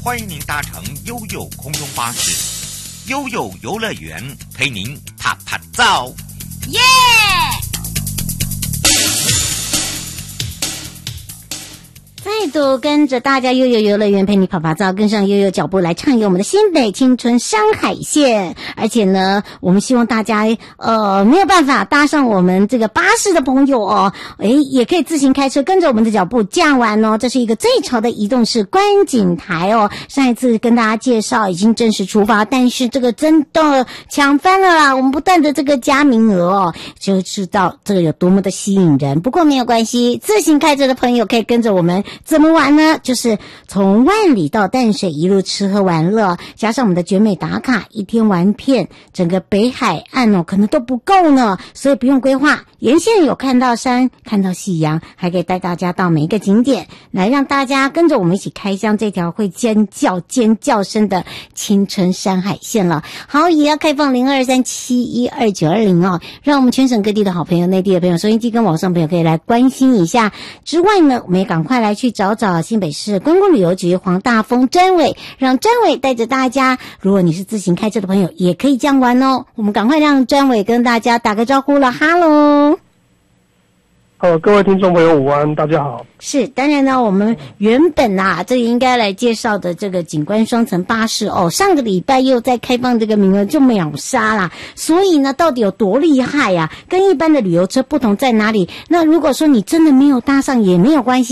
欢迎您搭乘悠悠空中巴士，悠悠游乐园陪您啪啪照。 耶！再度跟着大家悠悠游乐园陪你跑跑照，跟上悠悠脚步来畅游我们的新北青春山海线。而且呢，我们希望大家没有办法搭上我们这个巴士的朋友哦，也可以自行开车跟着我们的脚步驾完哦。这是一个最潮的移动式观景台哦。上一次跟大家介绍已经正式出发，但是这个真的抢翻了啦！我们不断的这个加名额哦，就知道这个有多么的吸引人。不过没有关系，自行开车的朋友可以跟着我们。怎么玩呢？就是从万里到淡水一路吃喝玩乐，加上我们的绝美打卡，一天玩遍整个北海岸哦，可能都不够呢，所以不用规划，沿线有看到山，看到夕阳，还可以带大家到每一个景点，来让大家跟着我们一起开箱这条会尖叫声的青春山海线了。好，也要开放0237122920哦，让我们全省各地的好朋友、内地的朋友、收音机跟网上朋友可以来关心一下。之外呢，我们也赶快来去找新北市观光旅游局黄大丰专委，让专委带着大家，如果你是自行开车的朋友也可以这样玩哦。我们赶快让专委跟大家打个招呼了。哈喽， 各位听众朋友午安，大家好。 是，当然呢，我们原本这个应该来介绍的这个景观双层巴士哦，上个礼拜又在开放这个名额就秒杀啦。所以呢，到底有多厉害呀？跟一般的旅游车不同在哪里？那如果说你真的没有搭上也没有关系。